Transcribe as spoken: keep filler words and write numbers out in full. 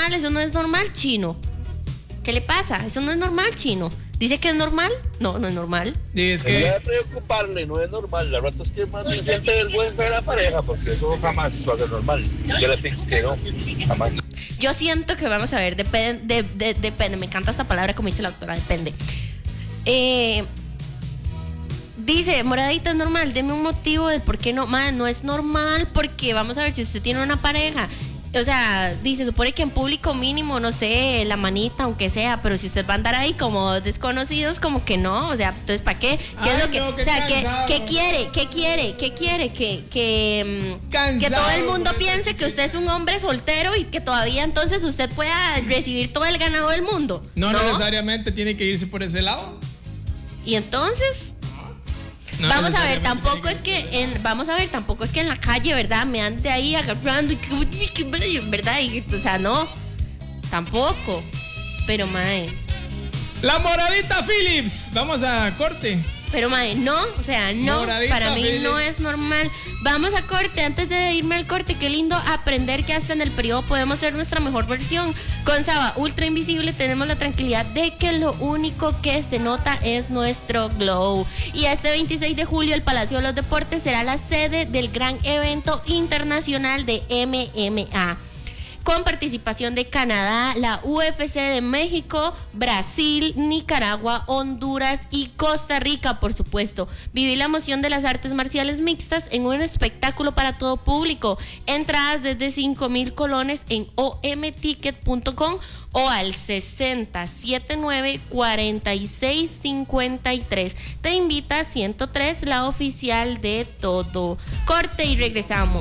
normal, eso no es normal, chino. ¿Qué le pasa? Eso no es normal, chino. ¿Dice que es normal? No, no es normal. Y es que... Debería preocuparle, no es normal. La verdad es que más bien siente vergüenza de la pareja, porque eso jamás va a ser normal. Yo le pienso que no, jamás. Yo siento que, vamos a ver, depende, de, de, depende. Me encanta esta palabra, como dice la doctora, depende. Eh... Dice, moradita es normal, deme un motivo del por qué no. Man, no es normal porque, vamos a ver, si usted tiene una pareja, o sea, dice, supone que en público mínimo, no sé, la manita, aunque sea, pero si usted va a andar ahí como desconocidos, como que no, o sea, entonces, ¿para qué? ¿Qué Ay, es lo que, no, o sea, ¿qué, cansado. ¿qué quiere? ¿Qué quiere? ¿Qué quiere? Que, que, Cansado, que todo el mundo por piense eso. que usted es un hombre soltero y que todavía entonces usted pueda recibir todo el ganado del mundo. No, no necesariamente tiene que irse por ese lado. Y entonces... No vamos a ver, necesariamente tampoco tiene es que que en, vamos a ver, tampoco es que en la calle, ¿verdad? Me ande ahí agarrando y que, ¿verdad? Y, o sea, no, tampoco. Pero, mae, La moradita Phillips. Vamos a corte. pero, mae, no, o sea, no, Moradita para mí Phillips. no es normal. Vamos a corte, antes de irme al corte, qué lindo aprender que hasta en el periodo podemos ser nuestra mejor versión. Con Saba Ultra Invisible tenemos la tranquilidad de que lo único que se nota es nuestro glow. Y este veintiséis de julio el Palacio de los Deportes será la sede del gran evento internacional de M M A. Con participación de Canadá, la U F C de México, Brasil, Nicaragua, Honduras y Costa Rica, por supuesto. Vivir la emoción de las artes marciales mixtas en un espectáculo para todo público. Entradas desde cinco mil colones en o m ticket punto com o al sesenta setenta y nueve cuarenta y seis cincuenta y tres. Te invita a ciento tres, la oficial de todo. Corte y regresamos.